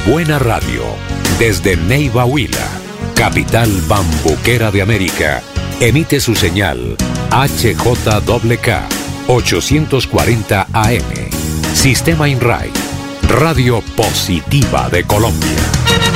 buena radio, desde Neiva Huila, capital bambuquera de América, emite su señal HJKK 840 AM. Sistema INRAI, Radio Positiva de Colombia.